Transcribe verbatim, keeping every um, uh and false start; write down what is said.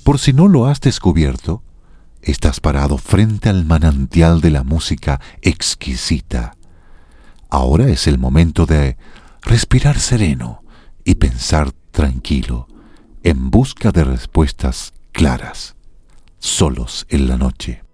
Por si no lo has descubierto, estás parado frente al manantial de la música exquisita. Ahora es el momento de respirar sereno y pensar tranquilo, en busca de respuestas claras, solos en la noche.